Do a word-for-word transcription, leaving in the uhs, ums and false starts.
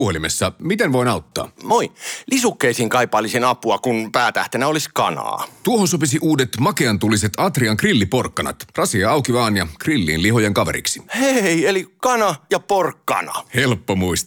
puhelimessa. Miten voin auttaa? Moi. Lisukkeisiin kaipailisin apua, kun päätähtenä olisi kanaa. Tuohon sopisi uudet makeantuliset Atrian grilliporkkanat. Rasia auki vaan ja grilliin lihojen kaveriksi. Hei, eli kana ja porkkana. Helppo muistaa.